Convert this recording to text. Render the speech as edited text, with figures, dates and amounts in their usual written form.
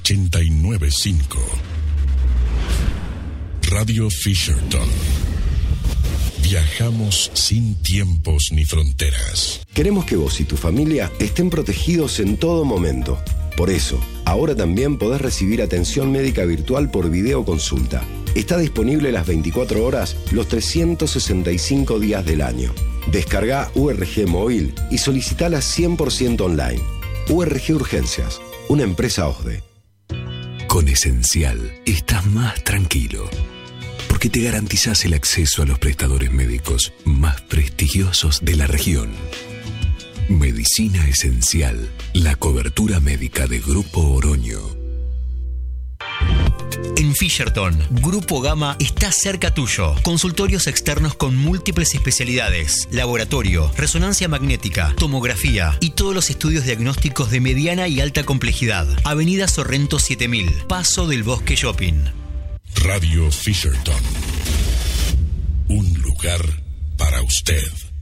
89.5. Radio Fisherton. Viajamos sin tiempos ni fronteras. Queremos que vos y tu familia estén protegidos en todo momento. Por eso, ahora también podés recibir atención médica virtual por videoconsulta. Está disponible las 24 horas, los 365 días del año. Descarga URG Móvil y solicitala 100% online. URG Urgencias, una empresa OSDE. Con Esencial estás más tranquilo, porque te garantizás el acceso a los prestadores médicos más prestigiosos de la región. Medicina Esencial, la cobertura médica de Grupo Oroño. En Fisherton, Grupo Gama está cerca tuyo. Consultorios externos con múltiples especialidades, laboratorio, resonancia magnética, tomografía y todos los estudios diagnósticos de mediana y alta complejidad. Avenida Sorrento 7000, Paso del Bosque Shopping. Radio Fisherton. Un lugar para usted.